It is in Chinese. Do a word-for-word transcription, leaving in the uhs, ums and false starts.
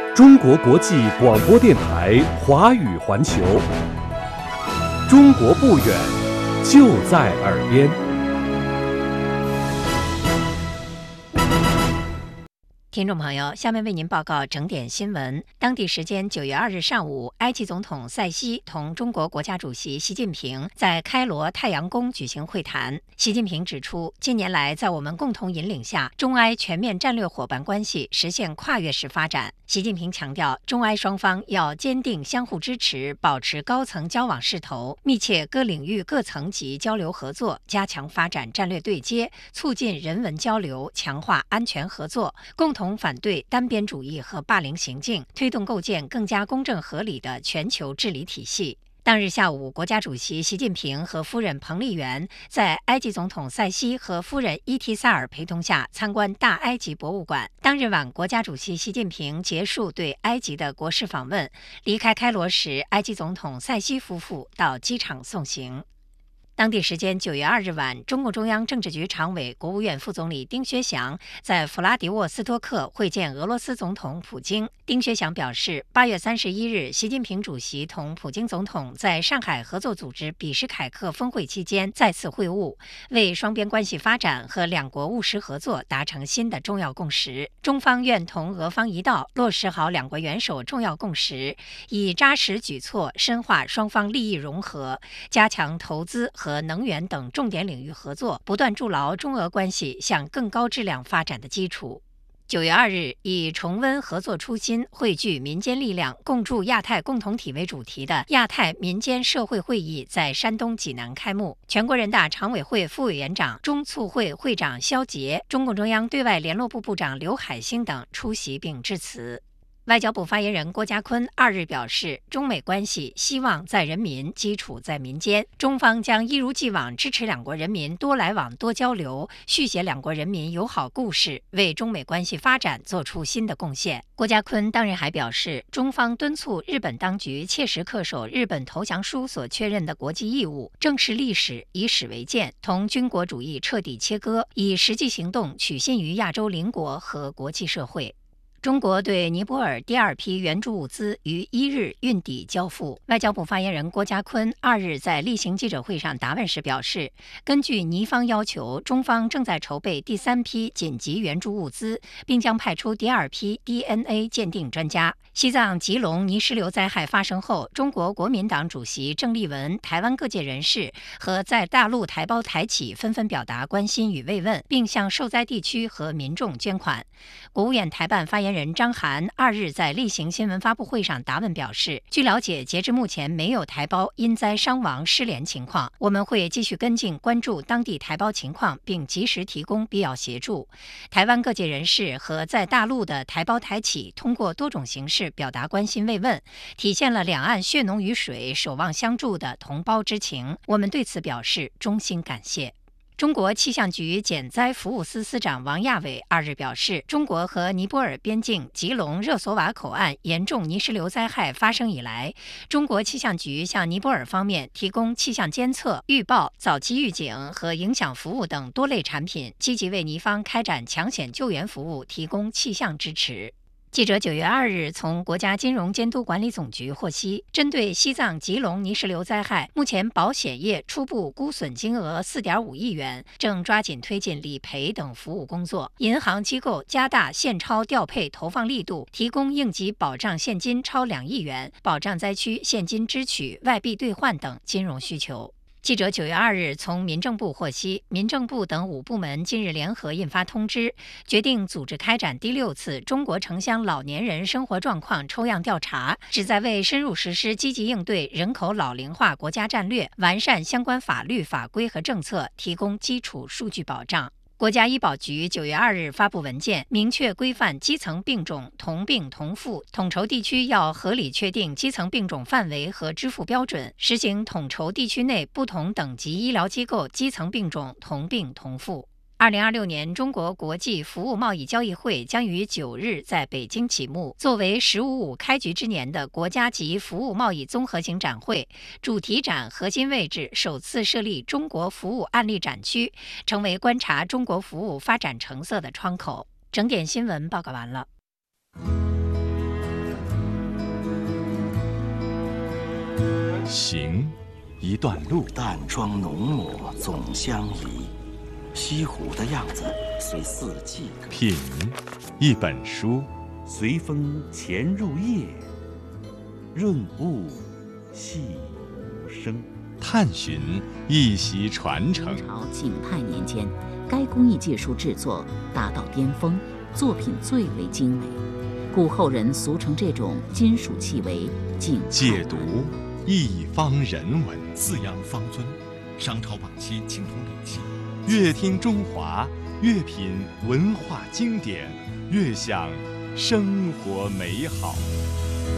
中国国际广播电台华语环球，中国不远，就在耳边。 听众朋友，下面为您报告整点新闻。当地时间九月二日上午，埃及总统塞西同中国国家主席习近平在开罗太阳宫举行会谈。习近平指出，近年来在我们共同引领下，中埃全面战略伙伴关系实现跨越式发展。习近平强调，中埃双方要坚定相互支持，保持高层交往势头，密切各领域各层级交流合作，加强发展战略对接，促进人文交流，强化安全合作，共同反对单边主义和霸凌行径，推动构建更加公正合理的全球治理体系。当日下午，国家主席习近平和夫人彭丽媛在埃及总统塞西和夫人伊提萨尔陪同下参观大埃及博物馆。当日晚，国家主席习近平结束对埃及的国事访问，离开开罗时，埃及总统塞西夫妇到机场送行。当地时间九月二日晚，中共中央政治局常委、国务院副总理丁薛祥在弗拉迪沃斯托克会见俄罗斯总统普京。丁薛祥表示，八月三十一日，习近平主席同普京总统在上海合作组织比什凯克峰会期间再次会晤，为双边关系发展和两国务实合作达成新的重要共识。中方愿同俄方一道落实好两国元首重要共识，以扎实举措深化双方利益融合，加强投资和和能源等重点领域合作，不断筑牢中俄关系向更高质量发展的基础。九月二日，以重温合作初心、汇聚民间力量、共筑亚太共同体为主题的亚太民间社会会议在山东济南开幕。全国人大常委会副委员长、中促会会长肖捷、中共中央对外联络部部长刘海星等出席并致辞。外交部发言人郭家坤二日表示，中美关系希望在人民，基础在民间，中方将一如既往支持两国人民多来往、多交流，续写两国人民友好故事，为中美关系发展做出新的贡献。郭家坤当日还表示，中方敦促日本当局切实恪守日本投降书所确认的国际义务，正视历史，以史为鉴，同军国主义彻底切割，以实际行动取信于亚洲邻国和国际社会。中国对尼泊尔第二批援助物资于一日运抵交付。外交部发言人郭家坤二日在例行记者会上答问时表示，根据尼方要求，中方正在筹备第三批紧急援助物资，并将派出第二批 D N A 鉴定专家。西藏吉隆泥石流灾害发生后，中国国民党主席郑丽文、台湾各界人士和在大陆台胞台企纷纷表达关心与慰问，并向受灾地区和民众捐款。国务院台办发言人张涵二日在例行新闻发布会上答问表示，据了解，截至目前没有台胞因灾伤亡失联情况，我们会继续跟进关注当地台胞情况，并及时提供必要协助。台湾各界人士和在大陆的台胞台企通过多种形式表达关心慰问，体现了两岸血浓于水、守望相助的同胞之情，我们对此表示衷心感谢。中国气象局减灾服务司司长王亚伟二日表示，中国和尼泊尔边境吉隆热索瓦口岸严重泥石流灾害发生以来，中国气象局向尼泊尔方面提供气象监测、预报、早期预警和影响服务等多类产品，积极为尼方开展抢险救援服务提供气象支持。记者九月二日从国家金融监督管理总局获悉，针对西藏吉隆泥石流灾害，目前保险业初步估损金额四点五亿元，正抓紧推进理赔等服务工作。银行机构加大现钞调配投放力度，提供应急保障现金超两亿元，保障灾区现金支取、外币兑换等金融需求。记者九月二日从民政部获悉，民政部等五部门近日联合印发通知，决定组织开展第六次中国城乡老年人生活状况抽样调查，旨在为深入实施积极应对人口老龄化国家战略、完善相关法律法规和政策提供基础数据保障。国家医保局九月二日发布文件，明确规范基层病种同病同付，统筹地区要合理确定基层病种范围和支付标准，实行统筹地区内不同等级医疗机构基层病种同病同付。二零二六年中国国际服务贸易交易会将于九日在北京启幕。作为“十五五”开局之年的国家级服务贸易综合型展会，主题展核心位置首次设立中国服务案例展区，成为观察中国服务发展成色的窗口。整点新闻报告完了。 行，一段路。 淡妆浓抹总相宜，西湖的样子随四季歌。 品，一本书。 随风潜入夜，润物细无声。 探寻，一席传承。 明朝景泰年间，该工艺技术制作达到巅峰，作品最为精美，故后人俗称这种金属器为景泰解读，一方人文。 四羊方尊，商朝晚期青铜礼器。 越听中华，越品文化经典，越享生活美好。